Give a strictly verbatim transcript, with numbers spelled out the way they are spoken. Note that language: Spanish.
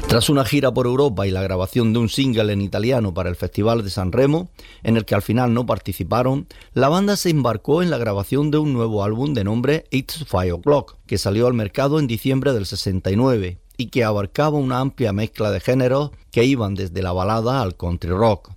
Tras una gira por Europa y la grabación de un single en italiano para el Festival de San Remo, en el que al final no participaron, la banda se embarcó en la grabación de un nuevo álbum de nombre It's Five O'Clock, que salió al mercado en diciembre del sesenta y nueve y que abarcaba una amplia mezcla de géneros que iban desde la balada al country rock.